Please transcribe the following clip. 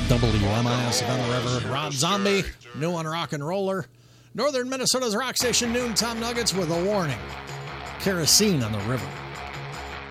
WMIS on the River. Rob Zombie, new on Rock and Roller. Northern Minnesota's rock station, Noon Tom Nuggets with a warning. Kerosene on the River.